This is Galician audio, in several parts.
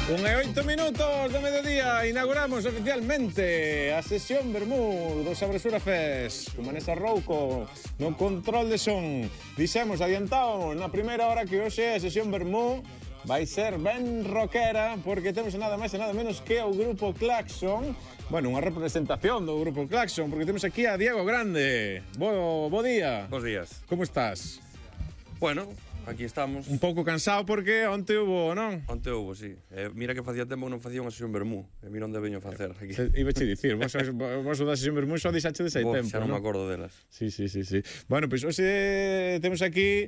1:08 do mediodía, inauguramos oficialmente a sesión Vermú do Sabrosura Fest con Vanessa Rouco no control de son. Dixemos adiantado na primeira hora que hoxe a sesión Vermú vai ser ben rockera porque temos nada máis e nada menos que o grupo Claxon. Bueno, unha representación do grupo Claxon porque temos aquí a Diego Grande. Bo día. Bos días. Como estás? Bueno, aquí estamos. Un pouco cansado porque onte hubo, non? Onte houbo, sí. Mira que facía tempo que non facía unha sesión Vermú. Mira onde veño a facer aquí. Iba che dicir, vos o da sesión Vermú só dixache de 6 tempo, Xa non me acordo delas. Sí. Bueno, pois hoxe temos aquí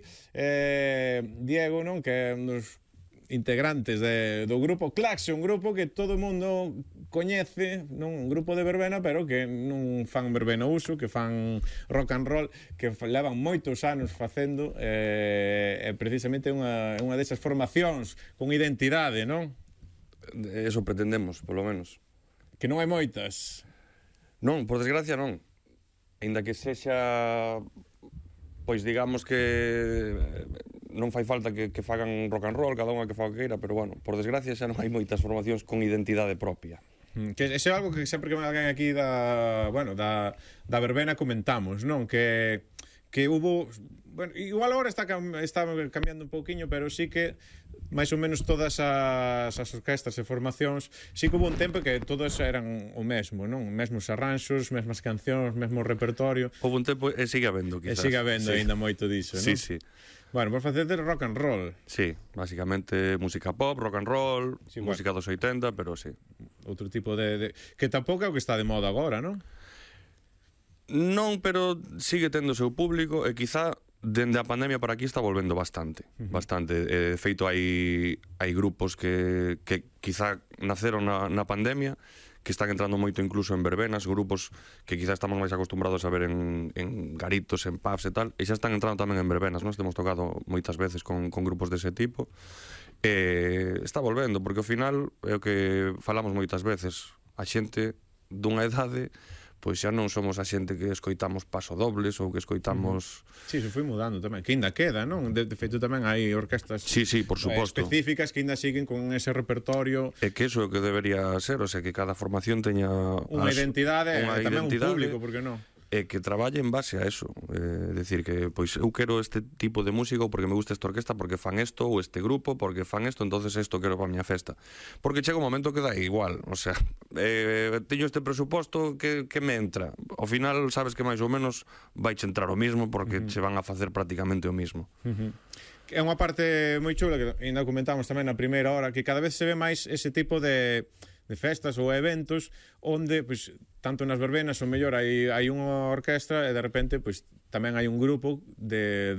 Diego, non? Que é un dos integrantes do grupo Claxon, un grupo que todo o mundo coñece, non un grupo de verbena, pero que non fan verbena uso, que fan rock and roll, que levan moitos anos facendo, precisamente unha desas formacións con identidade, non? Eso pretendemos, polo menos. Que non hai moitas. Non, por desgracia non. Ainda que sexa, pois digamos que non fai falta que fagan rock and roll, cada unha que faga que queira, pero bueno, por desgracia xa non hai moitas formacións con identidade propia. Que ese é algo que sempre que me alguén aquí da verbena comentamos, non? Que hubo, bueno, igual agora está cambiando un pouquiño, pero sí que máis ou menos todas as orquestas e formacións, sí que hubo un tempo que todas eran o mesmo, non? Mesmos arranxos, mesmas cancións, mesmo repertorio. Houve un tempo e sigue habendo, quizás. E sigue habendo ainda moito diso, non? Sí. Bueno, vos facedes rock and roll. Sí, basicamente música pop, rock and roll, sí, música dos 80, pero sí. Outro tipo de... Que tampouco é o que está de moda agora, non? Non, pero sigue tendo o seu público e quizá dende a pandemia para aquí está volvendo bastante. De feito, hai grupos que quizá naceron na pandemia, que están entrando moito incluso en verbenas, grupos que quizá estamos máis acostumbrados a ver en garitos, en pubs e tal, e xa están entrando tamén en verbenas, nós temos tocado moitas veces con grupos dese tipo, e está volvendo, porque ao final é o que falamos moitas veces, a xente dunha idade pois xa non somos a xente que escoitamos pasodobles ou que escoitamos... Sí, se foi mudando tamén, que ainda queda, non? De feito tamén hai orquestas sí, por suposto, específicas que ainda siguen con ese repertorio. E que eso é o que debería ser, o sea, que cada formación teña unha identidade e tamén un público, por que non? E que traballe en base a eso, decir que pois eu quero este tipo de música porque me gusta esta orquesta, porque fan isto, ou este grupo porque fan isto, entonces isto quero para a miña festa, porque chega un momento que dá igual, o sea, teño este presuposto que me entra, ao final sabes que máis ou menos vai che entrar o mismo porque che van a facer prácticamente o mismo. É unha parte moi chula que ainda comentamos tamén na primeira hora, que cada vez se ve máis ese tipo de festas ou eventos onde, pois, tanto nas verbenas ou mellor hai unha orquestra e de repente, pois, tamén hai un grupo de